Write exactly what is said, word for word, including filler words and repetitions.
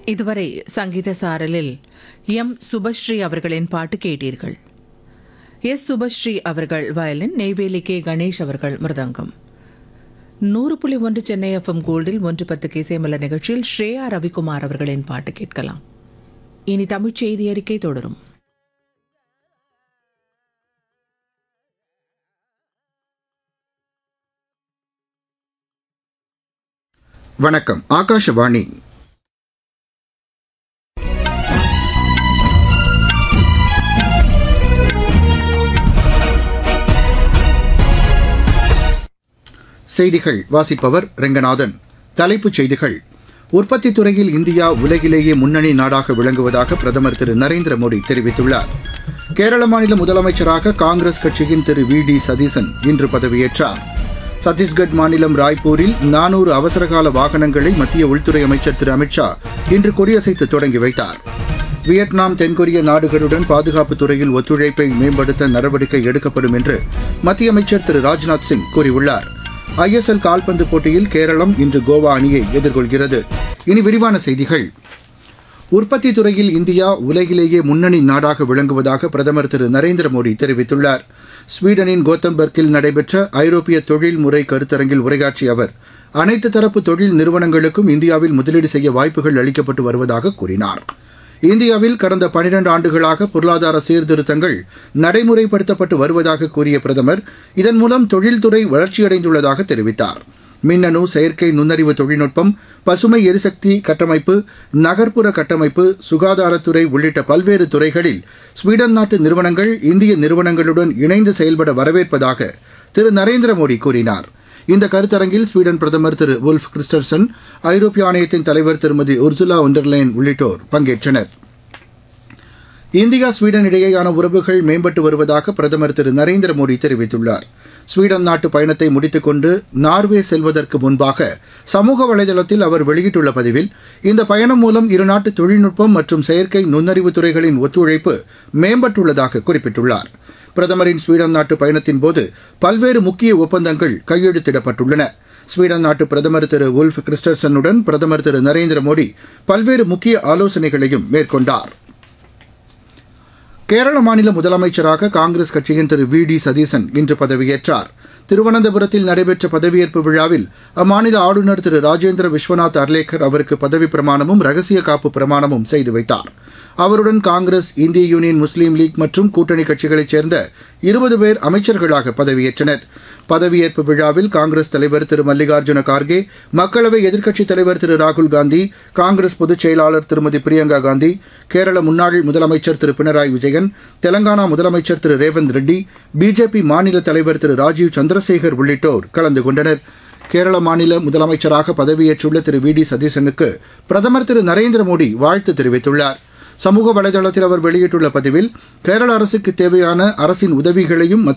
இதுவரை சங்கீத சாரலில் எம் சுபஸ்ரீ அவர்களின் பாட்டு கேட்டீர்கள். எஸ் சுபஸ்ரீ அவர்கள் வயலின், நெய்வேலி கே கணேஷ் அவர்கள் மிருதங்கம். நூறு புள்ளி ஒன்று சென்னை எஃப்எம் கோல்டில் ஒன்று பத்துக்கு இசைமலர் நிகழ்ச்சியில் ஸ்ரேயா ரவிக்குமார் அவர்களின் பாட்டு கேட்கலாம். இனி தமிழ்ச் செய்தி அறிக்கை தொடரும். வணக்கம். ஆகாஷவாணி. செய்திகள் வாசிப்பவர் ரெங்கநாதன். தலைப்புச் செய்திகள். உற்பத்தித் துறையில் இந்தியா உலகிலேயே முன்னணி நாடாக விளங்குவதாக பிரதமர் திரு நரேந்திர மோடி தெரிவித்துள்ளார். கேரள மாநில முதலமைச்சராக காங்கிரஸ் கட்சியின் திரு வி டி சதீசன் இன்று பதவியேற்றார். சத்தீஸ்கட் மாநிலம் ராய்ப்பூரில் நானூறு அவசரகால வாகனங்களை மத்திய உள்துறை அமைச்சர் திரு அமித்ஷா இன்று கொடியசைத்து தொடங்கி வைத்தார். வியட்நாம், தென்கொரிய நாடுகளுடன் பாதுகாப்புத் துறையில் ஒத்துழைப்பை மேம்படுத்த நடவடிக்கை எடுக்கப்படும் என்று மத்திய அமைச்சர் திரு ராஜ்நாத் சிங் கூறியுள்ளார். ஐ எஸ் எல் கால்பந்து போட்டியில் கேரளம் இன்று கோவா அணியை எதிர்கொள்கிறது. இனி விரிவான செய்திகள். உற்பத்தி துறையில் இந்தியா உலகிலேயே முன்னணி நாடாக விளங்குவதாக பிரதமர் திரு நரேந்திர மோடி தெரிவித்துள்ளார். ஸ்வீடனின் கோத்தம்பர்க்கில் நடைபெற்ற ஐரோப்பிய தொழில்முறை கருத்தரங்கில் உரையாற்றிய அவர், அனைத்து தரப்பு தொழில் நிறுவனங்களுக்கும் இந்தியாவில் முதலீடு செய்ய வாய்ப்புகள் அளிக்கப்பட்டு வருவதாக கூறினார். இந்தியாவில் கடந்த பனிரண்டு ஆண்டுகளாக பொருளாதார சீர்திருத்தங்கள் நடைமுறைப்படுத்தப்பட்டு வருவதாக கூறிய பிரதமர், இதன் மூலம் தொழில்துறை வளர்ச்சியடைந்துள்ளதாக தெரிவித்தார். மின்னணு, செயற்கை நுண்ணறிவு தொழில்நுட்பம், பசுமை எரிசக்தி கட்டமைப்பு, நகர்ப்புற கட்டமைப்பு, சுகாதாரத்துறை உள்ளிட்ட பல்வேறு துறைகளில் ஸ்வீடன் நாட்டு நிறுவனங்கள் இந்திய நிறுவனங்களுடன் இணைந்து செயல்பட வரவேற்பதாக திரு நரேந்திர மோடி கூறினார். இந்த கருத்தரங்கில் ஸ்வீடன் பிரதமர் திரு வுல்ஃப் கிறிஸ்டர்சன், ஐரோப்பிய ஆணையத்தின் தலைவர் திருமதி உர்சுலா ஒண்டர்லைன் உள்ளிட்டோர் பங்கேற்றனர். இந்தியா ஸ்வீடன் இடையேயான உறவுகள் மேம்பட்டு வருவதாக பிரதமர் திரு நரேந்திர மோடி தெரிவித்துள்ளார். ஸ்வீடன் நாட்டு பயணத்தை முடித்துக் கொண்டு நார்வே செல்வதற்கு முன்பாக சமூக வலைதளத்தில் அவர் வெளியிட்டுள்ள பதிவில், இந்த பயணம் மூலம் இருநாட்டு தொழில்நுட்பம் மற்றும் செயற்கை நுண்ணறிவு துறைகளின் ஒத்துழைப்பு மேம்பட்டுள்ளதாக குறிப்பிட்டுள்ளார். பிரதமரின் ஸ்வீடன் நாட்டு பயணத்தின் போது பல்வேறு முக்கிய ஒப்பந்தங்கள் கையெழுத்திடப்பட்டுள்ளன. ஸ்வீடன் நாட்டு பிரதமர் திரு வுல்ஃப் கிறிஸ்டர்சனுடன் பிரதமர் திரு நரேந்திர மோடி பல்வேறு முக்கிய ஆலோசனைகளையும் மேற்கொண்டார். கேரள மாநில முதலமைச்சராக காங்கிரஸ் கட்சியின் திரு வி டி சதீசன் இன்று பதவியேற்றார். திருவனந்தபுரத்தில் நடைபெற்ற பதவியேற்பு விழாவில் அம்மாநில ஆளுநர் திரு ராஜேந்திர விஸ்வநாத் அர்லேக்கர் அவருக்கு பதவிப் பிரமாணமும் ரகசிய காப்பு பிரமாணமும் செய்து வைத்தார். அவருடன் காங்கிரஸ், இந்திய யூனியன் முஸ்லீம் லீக் மற்றும் கூட்டணி கட்சிகளைச் சேர்ந்த இருபது பேர் அமைச்சர்களாக பதவியேற்றனர். பதவியேற்பு விழாவில் காங்கிரஸ் தலைவர் திரு மல்லிகார்ஜுன கார்கே, மக்களவை எதிர்க்கட்சித் தலைவர் திரு ராகுல் காந்தி, காங்கிரஸ் பொதுச் செயலாளர் திருமதி பிரியங்கா காந்தி, கேரள முன்னாள் முதலமைச்சர் திரு பினராயி விஜயன், தெலங்கானா முதலமைச்சர் திரு ரேவந்த் ரெட்டி, பிஜேபி மாநில தலைவர் திரு ராஜீவ் சந்திரசேகர் உள்ளிட்டோர் கலந்து கொண்டனர். கேரள மாநில முதலமைச்சராக பதவியேற்றுள்ள திரு வி டி சதீசனுக்கு பிரதமர் திரு நரேந்திர மோடி வாழ்த்து தெரிவித்துள்ளார். சமூக வலைதளத்தில் அவர் வெளியிட்டுள்ள பதிவில், கேரள அரசுக்கு தேவையான அரசின் உதவிகளையும் மத்திய